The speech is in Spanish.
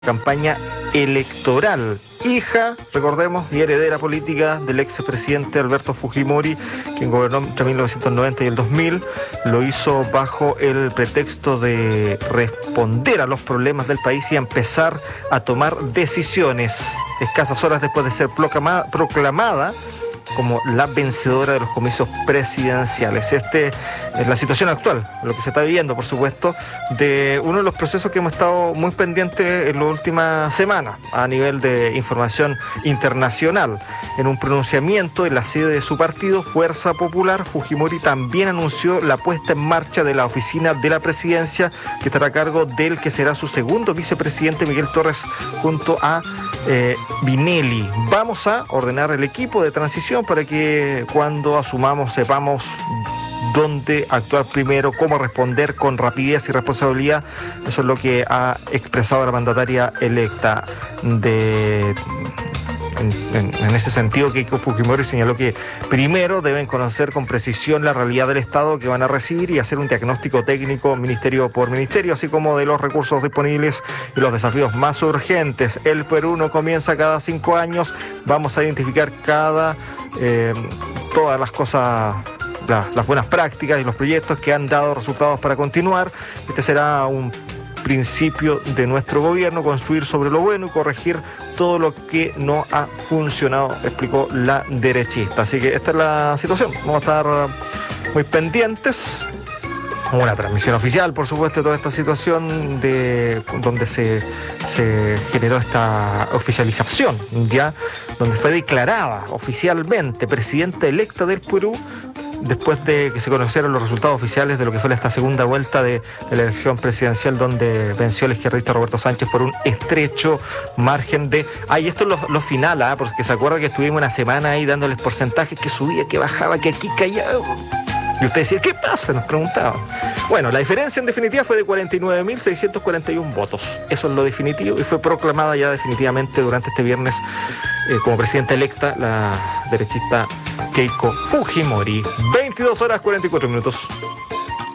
campaña electoral. Hija, recordemos, y heredera política del expresidente Alberto Fujimori, quien gobernó entre 1990 y el 2000, lo hizo bajo el pretexto de responder a los problemas del país y empezar a tomar decisiones. Escasas horas después de ser proclamada como la vencedora de los comicios presidenciales. Es la situación actual, lo que se está viviendo, por supuesto, de uno de los procesos que hemos estado muy pendientes en las últimas semanas a nivel de información internacional. En un pronunciamiento en la sede de su partido, Fuerza Popular, Fujimori también anunció la puesta en marcha de la oficina de la presidencia, que estará a cargo del que será su segundo vicepresidente, Miguel Torres, junto a Binelli. Vamos a ordenar el equipo de transición para que cuando asumamos sepamos dónde actuar primero, cómo responder con rapidez y responsabilidad. Eso es lo que ha expresado la mandataria electa. En ese sentido, Keiko Fujimori señaló que primero deben conocer con precisión la realidad del Estado que van a recibir y hacer un diagnóstico técnico ministerio por ministerio, así como de los recursos disponibles y los desafíos más urgentes. El Perú no comienza cada 5 años, vamos a identificar todas las cosas, las buenas prácticas y los proyectos que han dado resultados para continuar. Este será un principio de nuestro gobierno, construir sobre lo bueno y corregir todo lo que no ha funcionado, explicó la derechista. Así que esta es la situación. Vamos a estar muy pendientes. Una transmisión oficial, por supuesto, de toda esta situación donde se generó esta oficialización, ya donde fue declarada oficialmente presidenta electa del Perú, después de que se conocieron los resultados oficiales de lo que fue esta segunda vuelta de la elección presidencial, donde venció el izquierdista Roberto Sánchez por un estrecho margen de... y esto es lo final, porque se acuerda que estuvimos una semana ahí dándoles porcentajes, que subía, que bajaba, que aquí caía... Y usted decía, ¿qué pasa?, nos preguntaba. Bueno, la diferencia en definitiva fue de 49.641 votos. Eso es lo definitivo, y fue proclamada ya definitivamente durante este viernes como presidenta electa la derechista Keiko Fujimori. 22 horas 44 minutos.